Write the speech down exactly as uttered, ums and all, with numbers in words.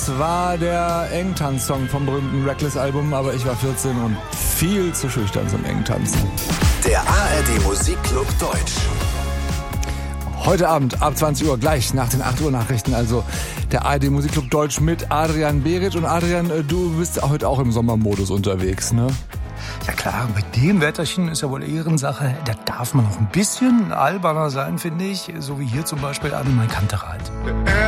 Das war der Engtanz-Song vom berühmten Reckless-Album, aber ich war vierzehn und viel zu schüchtern zum Engtanzen. Der A R D Musikclub Deutsch. Heute Abend ab zwanzig Uhr, gleich nach den acht Uhr Nachrichten, also der A R D Musikclub Deutsch mit Adrian Beritsch. Und Adrian, du bist heute auch im Sommermodus unterwegs, ne? Ja klar, bei dem Wetterchen ist ja wohl Ehrensache. Da darf man noch ein bisschen alberner sein, finde ich. So wie hier zum Beispiel an mein Kantereit.